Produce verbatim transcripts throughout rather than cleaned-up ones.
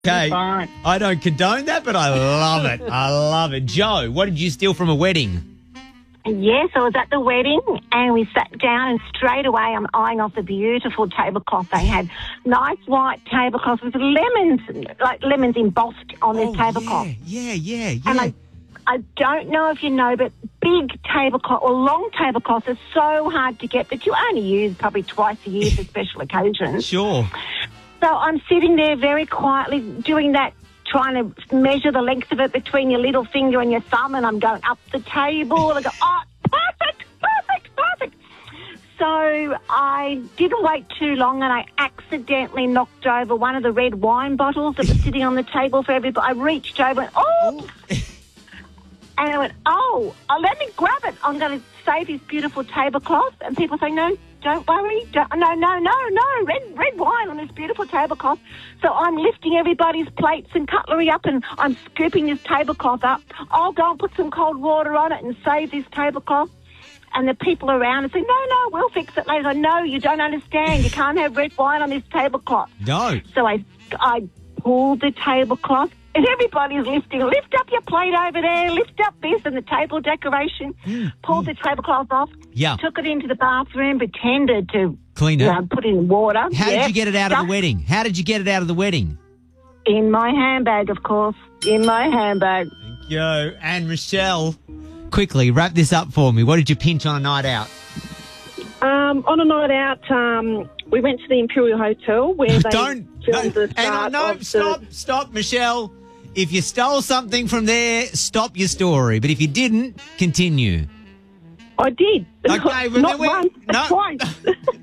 Okay, Fine. I don't condone that, but I love it. I love it. Joe, what did you steal from a wedding? Yes, I was at the wedding and we sat down and straight away I'm eyeing off the beautiful tablecloth they had. Nice white tablecloth with lemons, like lemons embossed on this oh, tablecloth. Yeah, yeah, yeah, yeah. And I, I don't know if you know, but big tablecloth or long tablecloths are so hard to get, but you only use probably twice a year for special occasions. Sure. So I'm sitting there very quietly doing that, trying to measure the length of it between your little finger and your thumb, and I'm going up the table, and I go, oh, perfect, perfect, perfect. So I didn't wait too long, and I accidentally knocked over one of the red wine bottles that was sitting on the table for everybody. I reached over and, oh, and I went, oh, oh, let me grab it. I'm going to save his beautiful tablecloth. And people say, no, don't worry. Don't, no, no, no, no, red red wine on this beautiful tablecloth. So I'm lifting everybody's plates and cutlery up and I'm scooping this tablecloth up. I'll go and put some cold water on it and save this tablecloth. And the people around and say, no, no, we'll fix it later. I know, you don't understand. You can't have red wine on this tablecloth. No. So I, I pulled the tablecloth. And everybody's lifting. Lift up your plate over there. Lift up this and the table decoration. Mm, Pulled mm. the tablecloth off. Yeah. Took it into the bathroom. Pretended to Clean it. You know, put it in water. How Yep. did you get it out of Stuff the wedding? How did you get it out of the wedding? In my handbag, of course. In my handbag. Thank you. And Michelle, quickly wrap this up for me. What did you pinch on a night out? Um, on a night out, um, we went to the Imperial Hotel where they Don't. filmed No, the hang start on, no, of stop, the... stop, Michelle. If you stole something from there, stop your story. But if you didn't, continue. I did. Okay, well, not then we- once, no. twice.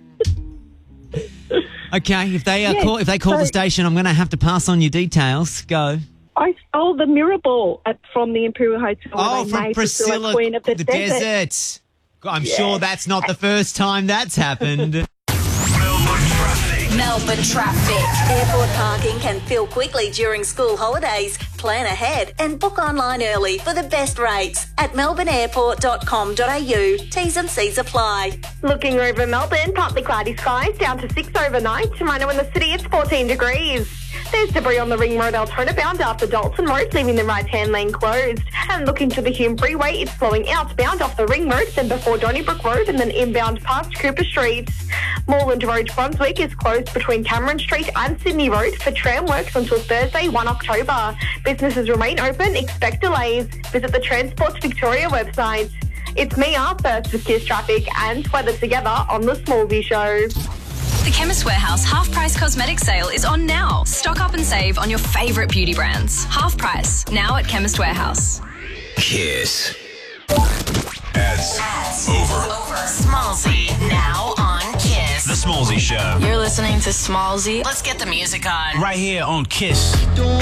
Okay, if they uh, Yes, call, if they call so- the station, I'm going to have to pass on your details. Go. I stole the mirror ball at, from the Imperial Hotel. where Oh, they from made Priscilla, Queen of the, the Desert. desert. I'm sure that's not the first time that's happened. Melbourne traffic. Airport parking can fill quickly during school holidays. Plan ahead and book online early for the best rates at melbourne airport dot com dot a u. T's and C's apply. Looking over Melbourne, partly cloudy skies, down to six overnight. Tomorrow in the city, it's fourteen degrees. There's debris on the Ring Road Altona bound after Dalton Road, leaving the right-hand lane closed. And looking to the Hume Freeway, it's flowing outbound off the Ring Road, then before Donnybrook Road, and then inbound past Cooper Street. Moreland Road, Brunswick, is closed between Cameron Street and Sydney Road for tram works until Thursday, the first of October. Businesses remain open, expect delays. Visit the Transport Victoria website. It's me, Arthur, with Kiss Traffic and weather together on The Smallsy Show. The Chemist Warehouse Half Price Cosmetic Sale is on now. Stock up and save on your favourite beauty brands. Half price, now at Chemist Warehouse. Kiss. Ads, Ads. Over. Over. Smallsy, now on Kiss. The Smallsy Show. You're listening to Smallsy. Let's get the music on. Right here on Kiss.